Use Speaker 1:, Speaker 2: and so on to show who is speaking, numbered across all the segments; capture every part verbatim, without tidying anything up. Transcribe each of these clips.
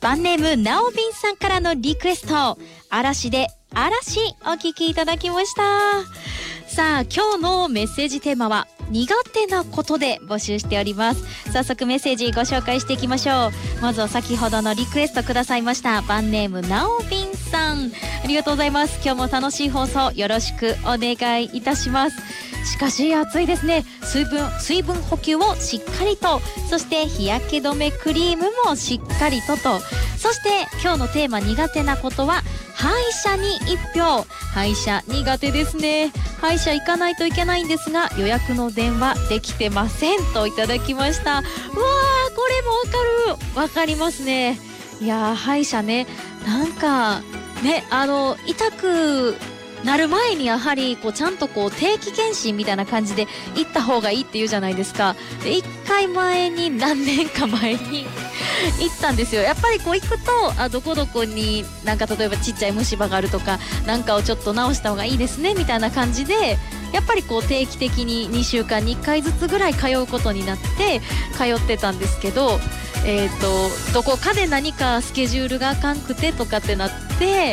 Speaker 1: 晩ネームなおびんさんからのリクエスト、嵐で嵐お聞きいただきました。さあ今日のメッセージテーマは苦手なことで募集しております。早速メッセージご紹介していきましょう。まずは先ほどのリクエストくださいました晩ネームなおびんさん、ありがとうございます。今日も楽しい放送よろしくお願いいたします。しかし暑いですね。水分水分補給をしっかりと、そして日焼け止めクリームもしっかりとと、そして今日のテーマ苦手なことは歯医者に一票。歯医者苦手ですね。歯医者行かないといけないんですが予約の電話できてませんといただきました。うわー、これもわかる、わかりますね。いやー、歯医者ね、なんかね、あの痛くなる前にやはりこうちゃんとこう定期検診みたいな感じで行った方がいいって言うじゃないですか。でいっかいまえに何年か前に行ったんですよ。やっぱりこう行くとあどこどこになんか例えばちっちゃい虫歯があるとかなんかをちょっと直した方がいいですねみたいな感じで、やっぱりこう定期的ににしゅうかんにいっかいずつぐらい通うことになって通ってたんですけど、えーとどこかで何かスケジュールがあかんくてとかってなって、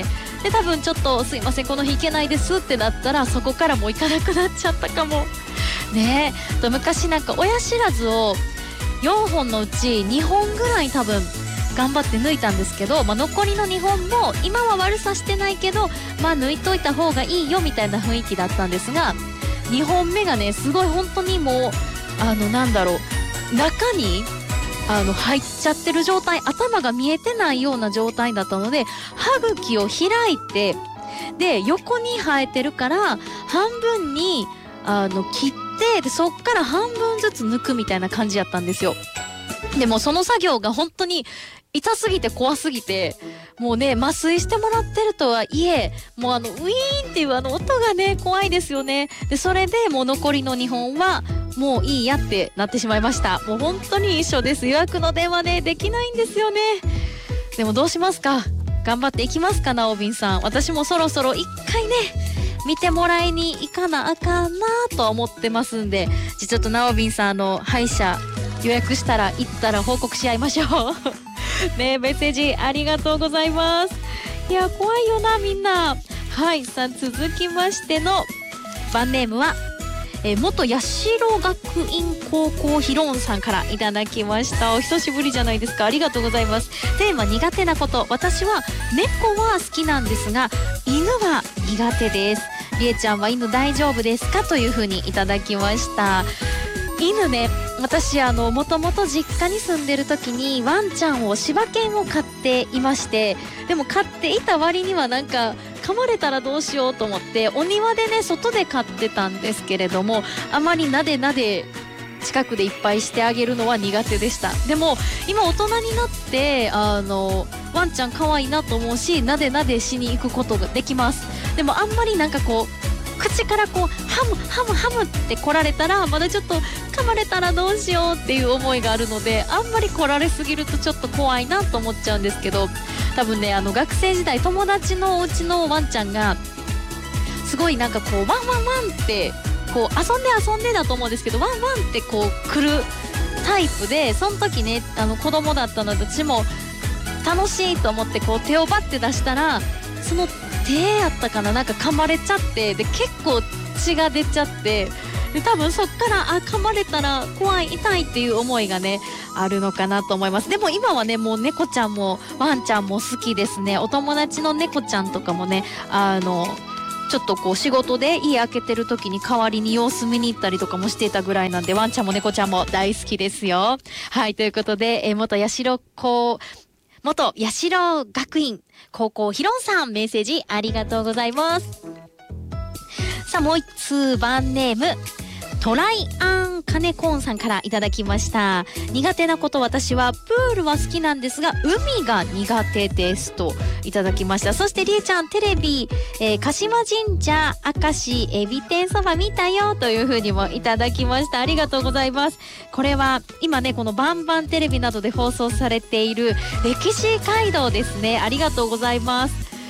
Speaker 1: で多分ちょっとすいませんこの日行けないですってなったらそこからもう行かなくなっちゃったかもね。えと昔なんか親知らずをよんほんのうちにほんぐらい多分頑張って抜いたんですけど、まあ、残りのにほんも今は悪さしてないけど、まあ、抜いといた方がいいよみたいな雰囲気だったんですが、にほんめがねすごい本当にもうあのなんだろう中にあの入っちゃってる状態、頭が見えてないような状態だったので、歯茎を開いてで横に生えてるから半分にあの切ってでそっから半分ずつ抜くみたいな感じやったんですよ。でもその作業が本当に痛すぎて怖すぎて、もうね麻酔してもらってるとはいえもうあのウィーンっていうあの音がね怖いですよね。でそれでもう残りのにほんはもういいやってなってしまいました。もう本当に一緒です。予約の電話ねできないんですよね。でもどうしますか、頑張っていきますかなおびんさん。私もそろそろ一回ね見てもらいに行かなあかんなとは思ってますんで、ちょっとなおびんさんあの歯医者予約したら行ったら報告し合いましょうね。メッセージありがとうございます。いや怖いよなみんな。はい、さあ続きましての番ネームはえー、元八代学院高校ヒロンさんからいただきました。お久しぶりじゃないですか、ありがとうございます。テーマ苦手なこと、私は猫は好きなんですが犬は苦手です。りえちゃんは犬大丈夫ですかというふうにいただきました。犬ね、私あのもともと実家に住んでる時にワンちゃんを柴犬を飼っていまして、でも飼っていた割にはなんか噛まれたらどうしようと思ってお庭でね外で飼ってたんですけれども、あまりなでなで近くでいっぱいしてあげるのは苦手でした。でも今大人になってあのワンちゃん可愛いなと思うし、なでなでしに行くことができます。でもあんまりなんかこう口からこうハムハムハムって来られたらまだちょっと噛まれたらどうしようっていう思いがあるので、あんまり来られすぎるとちょっと怖いなと思っちゃうんですけど、多分ねあの学生時代友達のお家のワンちゃんがすごいなんかこうワンワンワンってこう遊んで遊んでだと思うんですけど、ワンワンってこう来るタイプで、その時ねあの子供だったので私も楽しいと思ってこう手をバッて出したらその手やったかな、なんか噛まれちゃって、で結構血が出ちゃって、で多分そっからあ噛まれたら怖い痛いっていう思いがねあるのかなと思います。でも今はねもう猫ちゃんもワンちゃんも好きですね。お友達の猫ちゃんとかもねあのちょっとこう仕事で家開けてる時に代わりに様子見に行ったりとかもしていたぐらいなんで、ワンちゃんも猫ちゃんも大好きですよ。はい、ということで、えー、元八代高元八代学院高校ヒロンさん、メッセージありがとうございます。さあもう一通番ネームトライアンカネコーンさんからいただきました。苦手なこと、私はプールは好きなんですが海が苦手ですといただきました。そしてりえちゃんテレビ、えー、鹿島神社明石エビ天そば見たよというふうにもいただきました。ありがとうございます。これは今ねこのバンバンテレビなどで放送されている歴史街道ですね。ありがとうございます。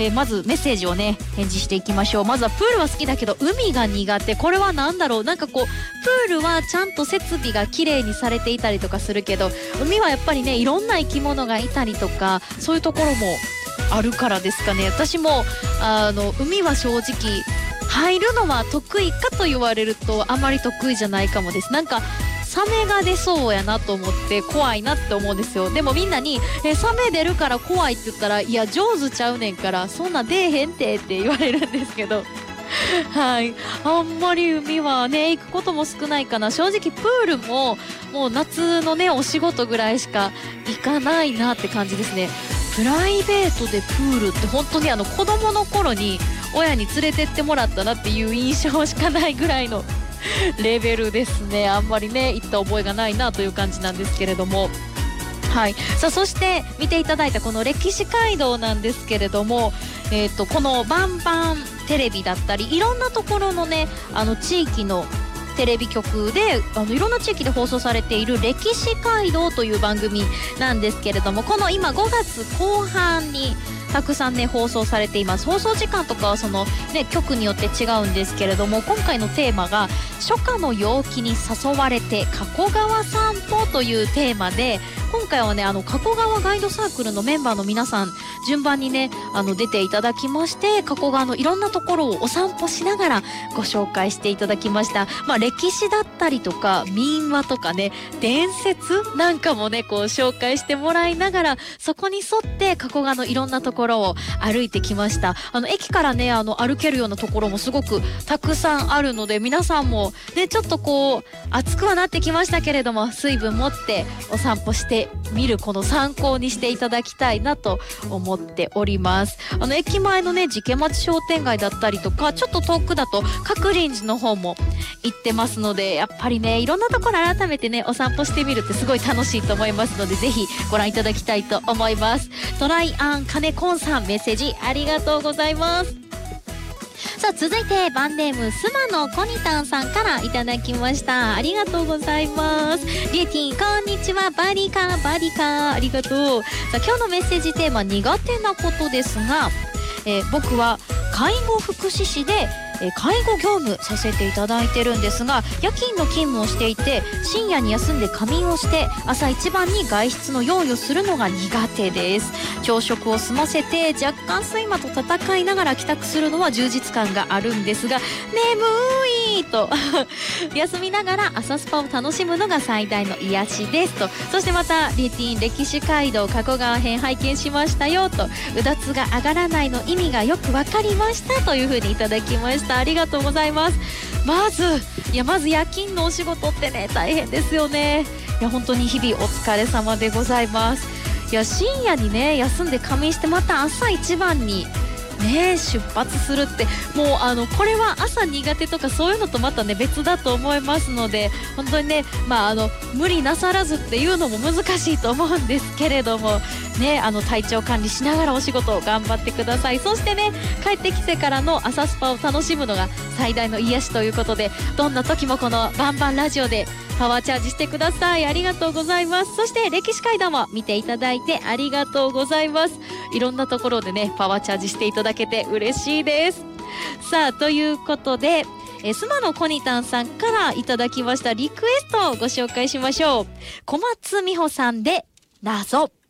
Speaker 1: えー、まずメッセージをね返事していきましょう。まずはプールは好きだけど海が苦手。これは何だろう。なんかこうプールはちゃんと設備がきれいにされていたりとかするけど、海はやっぱりねいろんな生き物がいたりとか、そういうところもあるからですかね。私もあの海は正直入るのは得意かと言われるとあまり得意じゃないかもです。なんかサメが出そうやなと思って怖いなって思うんですよ。でもみんなにえサメ出るから怖いって言ったら、いや上手ちゃうねんからそんな出えへんてって言われるんですけどはい、あんまり海はね行くことも少ないかな。正直プールももう夏のねお仕事ぐらいしか行かないなって感じですね。プライベートでプールって本当にあの子供の頃に親に連れてってもらったなっていう印象しかないぐらいのレベルですね。あんまりね行った覚えがないなという感じなんですけれども、はい、さあそして見ていただいたこの歴史街道なんですけれども、えーとこのバンバンテレビだったりいろんなところのねあの地域のテレビ局であのいろんな地域で放送されている歴史街道という番組なんですけれども、この今ごがつこう半にたくさんね放送されています。放送時間とかはそのね局によって違うんですけれども、今回のテーマが初夏の陽気に誘われて加古川散歩というテーマで、今回はねあの加古川ガイドサークルのメンバーの皆さん順番にねあの出ていただきまして、加古川のいろんなところをお散歩しながらご紹介していただきました。まあ歴史だったりとか民話とかね伝説なんかもねこう紹介してもらいながら、そこに沿って加古川のいろんなところを歩いてきました。あの駅からねあの歩けるようなところもすごくたくさんあるので、皆さんもねちょっとこう暑くはなってきましたけれども水分持ってお散歩してみるこの参考にしていただきたいなと思っております。あの駅前のね寺家町商店街だったりとか、ちょっと遠くだと鶴林寺の方も行ってますので、やっぱりねいろんなところ改めてねお散歩してみるってすごい楽しいと思いますので、ぜひご覧いただきたいと思います。トライアンカネコンさん、メッセージありがとうございます。さあ続いてバンネームスマのコニタンさんからいただきました。ありがとうございます。リエティンこんにちは、バリカバリカ、ありがとう。さあ今日のメッセージテーマ苦手なことですが、えー、僕は介護福祉士でえ介護業務させていただいてるんですが、夜勤の勤務をしていて深夜に休んで仮眠をして朝一番に外出の用意をするのが苦手です。朝食を済ませて若干睡魔と戦いながら帰宅するのは充実感があるんですが、眠いと休みながら朝スパを楽しむのが最大の癒しですと。そしてまたリティーン歴史街道加古川編拝見しましたよと、うだつが上がらないの意味がよくわかりましたというふうにいただきました。ありがとうございます。まずいやまず夜勤のお仕事ってね大変ですよね。いや本当に日々お疲れ様でございます。いや深夜にね休んで仮眠してまた朝一番にね出発するって、もうあのこれは朝苦手とかそういうのとまたね別だと思いますので、本当にねまああの無理なさらずっていうのも難しいと思うんですけれどもね、あの体調管理しながらお仕事を頑張ってください。そしてね帰ってきてからの朝スパを楽しむのが最大の癒しということで、どんな時もこのバンバンラジオでパワーチャージしてください。ありがとうございます。そして歴史街道も見ていただいてありがとうございます。いろんなところでねパワーチャージしていただけて嬉しいです。さあということでえスマのコニタンさんからいただきましたリクエストをご紹介しましょう。小松美穂さんで謎。